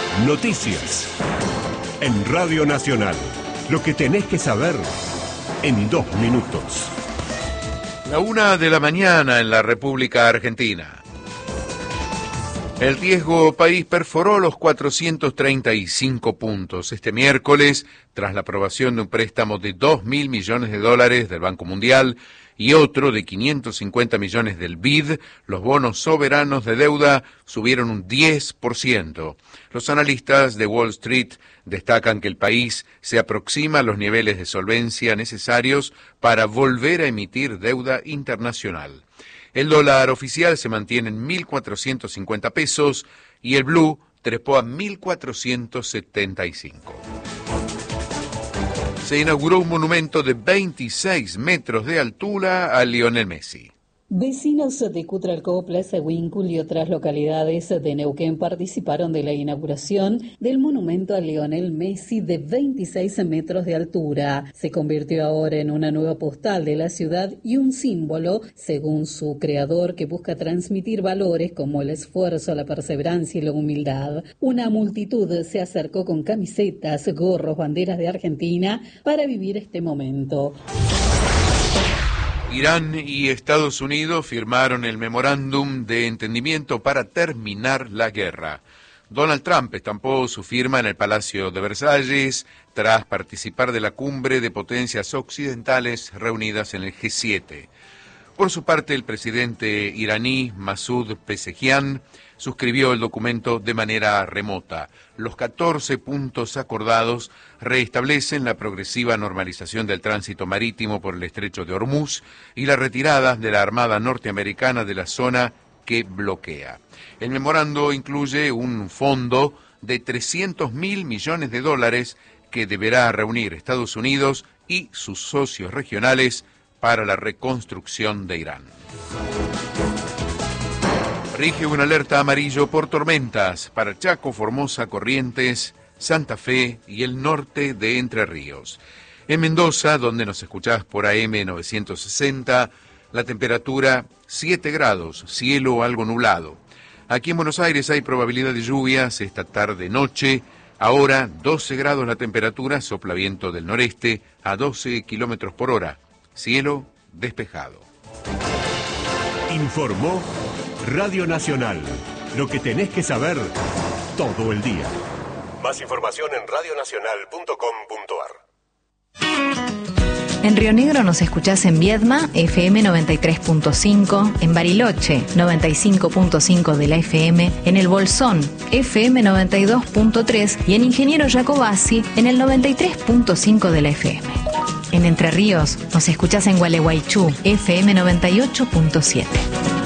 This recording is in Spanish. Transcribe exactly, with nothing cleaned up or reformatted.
Noticias. En Radio Nacional. Lo que tenés que saber en dos minutos. La una de la mañana en la República Argentina. El riesgo país perforó los cuatrocientos treinta y cinco puntos este miércoles, tras la aprobación de un préstamo de dos mil millones de dólares del Banco Mundial y otro de quinientos cincuenta millones del B I D. Los bonos soberanos de deuda subieron un diez por ciento. Los analistas de Wall Street destacan que el país se aproxima a los niveles de solvencia necesarios para volver a emitir deuda internacional. El dólar oficial se mantiene en mil cuatrocientos cincuenta pesos y el blue trepó a mil cuatrocientos setenta y cinco. Se inauguró un monumento de veintiséis metros de altura a Lionel Messi. Vecinos de Cutralcó, Plaza Huíncul y otras localidades de Neuquén participaron de la inauguración del monumento a Lionel Messi de veintiséis metros de altura. Se convirtió ahora en una nueva postal de la ciudad y un símbolo, según su creador, que busca transmitir valores como el esfuerzo, la perseverancia y la humildad. Una multitud se acercó con camisetas, gorros, banderas de Argentina para vivir este momento. Irán y Estados Unidos firmaron el memorándum de entendimiento para terminar la guerra. Donald Trump estampó su firma en el Palacio de Versalles tras participar de la cumbre de potencias occidentales reunidas en el G siete. Por su parte, el presidente iraní Masoud Pezeshkian suscribió el documento de manera remota. Los catorce puntos acordados restablecen la progresiva normalización del tránsito marítimo por el estrecho de Hormuz y la retirada de la Armada norteamericana de la zona que bloquea. El memorando incluye un fondo de trescientos mil millones de dólares que deberá reunir Estados Unidos y sus socios regionales para la reconstrucción de Irán. Rige una alerta amarillo por tormentas para Chaco, Formosa, Corrientes, Santa Fe y el norte de Entre Ríos. En Mendoza, donde nos escuchás por A M novecientos sesenta, la temperatura siete grados, cielo algo nublado. Aquí en Buenos Aires hay probabilidad de lluvias esta tarde-noche. Ahora doce grados la temperatura, sopla viento del noreste a doce kilómetros por hora. Cielo despejado. Informó Radio Nacional. Lo que tenés que saber todo el día. Más información en radio nacional punto com punto a r. En Río Negro nos escuchás en Viedma, F M noventa y tres punto cinco, en Bariloche, noventa y cinco punto cinco de la F M, en El Bolsón, F M noventa y dos punto tres y en Ingeniero Jacobasi, en el noventa y tres punto cinco de la F M. En Entre Ríos nos escuchás en Gualeguaychú, F M noventa y ocho punto siete.